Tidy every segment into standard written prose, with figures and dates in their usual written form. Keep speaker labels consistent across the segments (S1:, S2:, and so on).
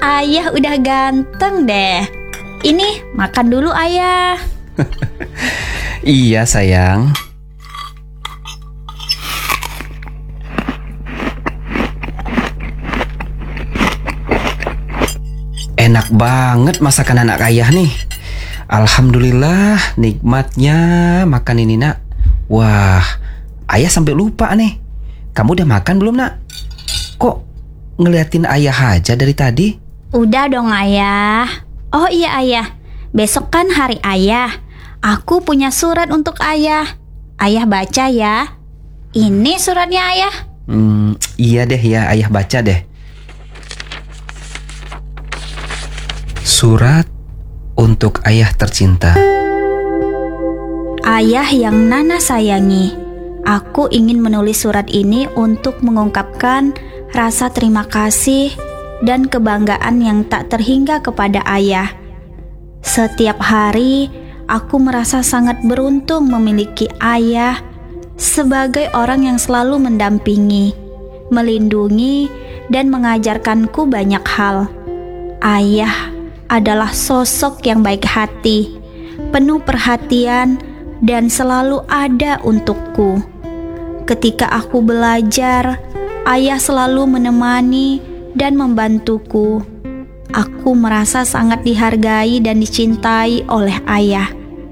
S1: Ayah udah ganteng deh. Ini makan dulu ayah.
S2: Iya sayang. Enak banget masakan anak ayah nih. Alhamdulillah nikmatnya makan ini nak. Wah, ayah sampai lupa nih. Kamu udah makan belum nak? Kok ngeliatin ayah aja dari tadi?
S1: Udah dong ayah. Oh iya ayah, besok kan hari ayah. Aku punya surat untuk ayah. Ayah baca ya. Ini suratnya ayah.
S2: Iya deh ya, ayah baca deh. Surat untuk ayah tercinta.
S1: Ayah yang Nana sayangi, aku ingin menulis surat ini untuk mengungkapkan rasa terima kasih dan kebanggaan yang tak terhingga kepada ayah. Setiap hari, aku merasa sangat beruntung memiliki ayah sebagai orang yang selalu mendampingi, melindungi, dan mengajarkanku banyak hal. Ayah adalah sosok yang baik hati, penuh perhatian, dan selalu ada untukku. Ketika aku belajar, ayah selalu menemani dan membantuku. Aku merasa sangat dihargai dan dicintai oleh ayah.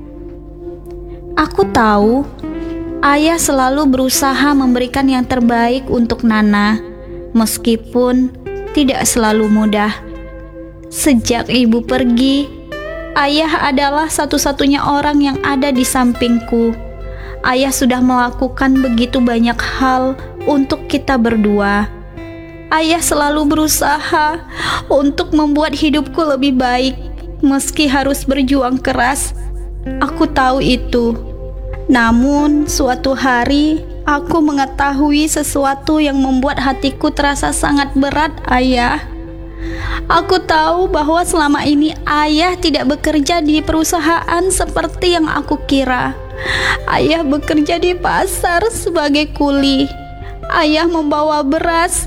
S1: Aku tahu ayah selalu berusaha memberikan yang terbaik untuk Nana, meskipun tidak selalu mudah. Sejak ibu pergi, ayah adalah satu-satunya orang yang ada di sampingku. Ayah sudah melakukan begitu banyak hal untuk kita berdua. Ayah selalu berusaha untuk membuat hidupku lebih baik, meski harus berjuang keras. Aku tahu itu. Namun, suatu hari aku mengetahui sesuatu yang membuat hatiku terasa sangat berat, ayah. Aku tahu bahwa selama ini ayah tidak bekerja di perusahaan seperti yang aku kira. Ayah bekerja di pasar sebagai kuli. Ayah membawa beras,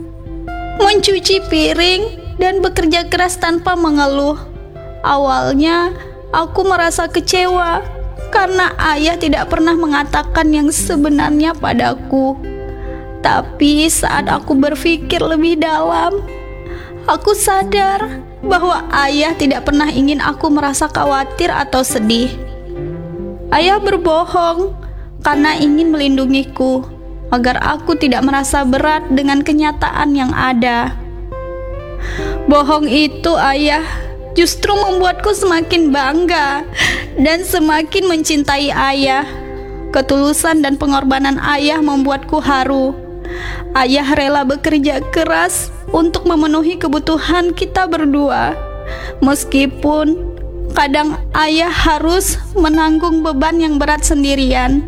S1: mencuci piring, dan bekerja keras tanpa mengeluh. Awalnya aku merasa kecewa karena ayah tidak pernah mengatakan yang sebenarnya padaku. Tapi saat aku berpikir lebih dalam, aku sadar bahwa ayah tidak pernah ingin aku merasa khawatir atau sedih. Ayah berbohong karena ingin melindungiku, agar aku tidak merasa berat dengan kenyataan yang ada. Bohong itu, ayah, justru membuatku semakin bangga dan semakin mencintai ayah. Ketulusan dan pengorbanan ayah membuatku haru. Ayah rela bekerja keras untuk memenuhi kebutuhan kita berdua, meskipun kadang ayah harus menanggung beban yang berat sendirian.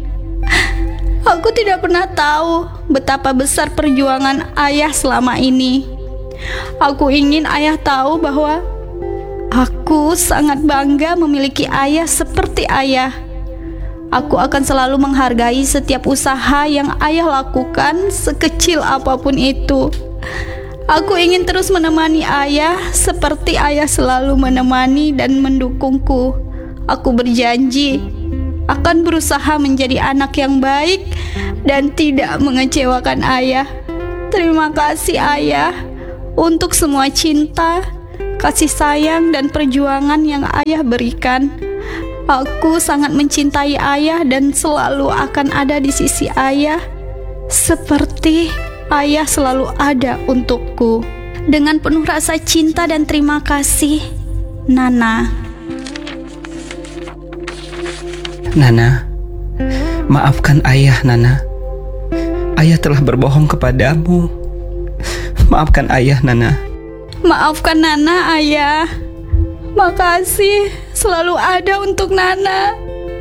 S1: Aku tidak pernah tahu betapa besar perjuangan ayah selama ini. Aku ingin ayah tahu bahwa aku sangat bangga memiliki ayah seperti ayah. Aku akan selalu menghargai setiap usaha yang ayah lakukan, sekecil apapun itu. Aku ingin terus menemani ayah seperti ayah selalu menemani dan mendukungku. Aku berjanji akan berusaha menjadi anak yang baik dan tidak mengecewakan ayah. Terima kasih ayah untuk semua cinta, kasih sayang, dan perjuangan yang ayah berikan. Aku sangat mencintai ayah dan selalu akan ada di sisi ayah, seperti ayah selalu ada untukku. Dengan penuh rasa cinta dan terima kasih, Nana.
S2: Nana, maafkan ayah, Nana. Ayah telah berbohong kepadamu. Maafkan ayah, Nana.
S1: Maafkan Nana, ayah. Makasih selalu ada untuk Nana.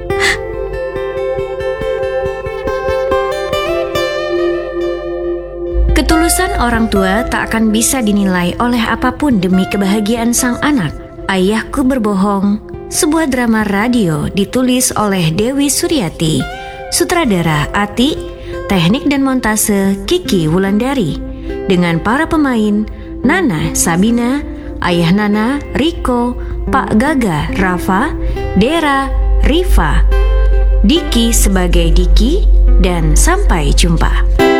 S3: Ketulusan orang tua tak akan bisa dinilai oleh apapun demi kebahagiaan sang anak. Ayahku Berbohong, sebuah drama radio ditulis oleh Dewi Suryati, sutradara Ati, teknik dan montase Kiki Wulandari, dengan para pemain Nana Sabina, Ayah Nana, Riko, Pak Gaga, Rafa, Dera, Rifa, Diki sebagai Diki, dan sampai jumpa.